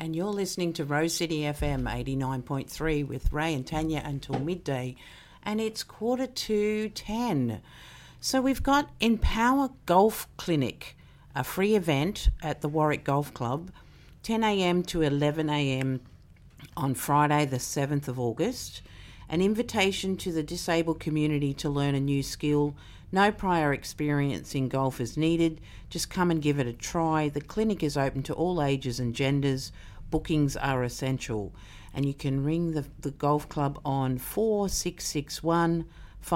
and you're listening to Rose City FM 89.3 with Ray and Tanya until midday, and it's 9:45. So we've got Empower Golf Clinic, a free event at the Warwick Golf Club, 10 a.m. to 11 a.m. on Friday the 7th of August. An invitation to the disabled community to learn a new skill. No prior experience in golf is needed. Just come and give it a try. The clinic is open to all ages and genders. Bookings are essential. And you can ring the golf club on 4661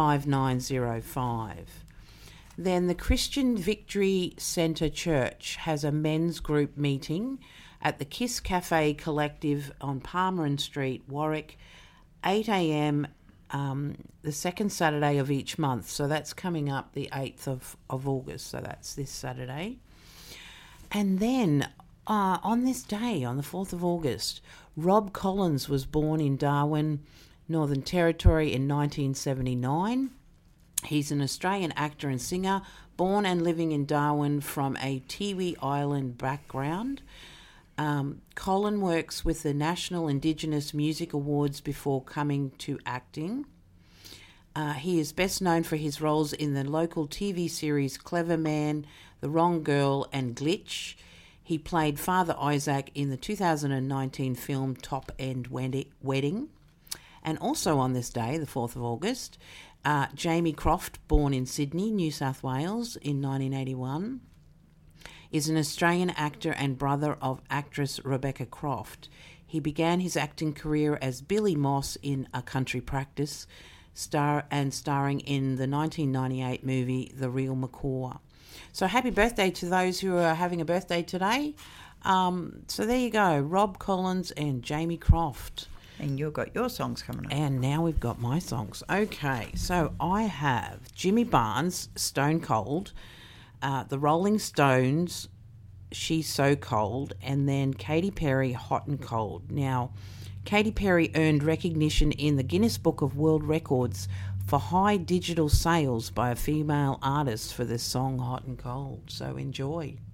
5905. Then the Christian Victory Centre Church has a men's group meeting at the Kiss Cafe Collective on Palmerin Street, Warwick, 8 a.m. The second Saturday of each month. So that's coming up the 8th of August. So that's this Saturday. And then on this day, on the 4th of August, Rob Collins was born in Darwin, Northern Territory in 1979. He's an Australian actor and singer, born and living in Darwin from a Tiwi Island background. Colin works with the National Indigenous Music Awards before coming to acting. He is best known for his roles in the local TV series Clever Man, The Wrong Girl and Glitch. He played Father Isaac in the 2019 film Top End Wedding. And also on this day, the 4th of August, Jamie Croft, born in Sydney, New South Wales in 1981, is an Australian actor and brother of actress Rebecca Croft. He began his acting career as Billy Moss in A Country Practice, starring in the 1998 movie The Real McCaw. So happy birthday to those who are having a birthday today. So there you go, Rob Collins and Jamie Croft. And you've got your songs coming up. And now we've got my songs. Okay, so I have Jimmy Barnes, Stone Cold, the Rolling Stones, She's So Cold, and then Katy Perry, Hot and Cold. Now, Katy Perry earned recognition in the Guinness Book of World Records for high digital sales by a female artist for this song, Hot and Cold. So enjoy.